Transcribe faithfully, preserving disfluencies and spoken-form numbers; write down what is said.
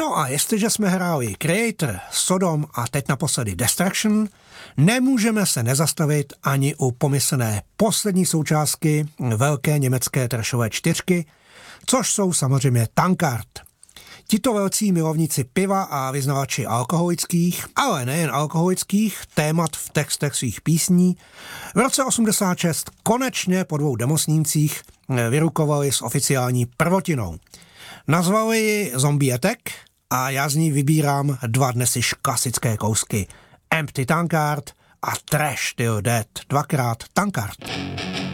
No a jestliže jsme hráli Creator, Sodom a teď naposledy Destruction, nemůžeme se nezastavit ani u pomyslné poslední součástky velké německé trashové čtyřky, což jsou samozřejmě Tankard. Tito velcí milovníci piva a vyznavači alkoholických, ale nejen alkoholických, témat v textech svých písní, v roce osmdesát šest konečně po dvou demosníncích vyrukovali s oficiální prvotinou. Nazvali ji Zombie Attack a já z ní vybírám dva dnes již klasické kousky. Empty Tankard a Trash Till Death, dvakrát Tankard.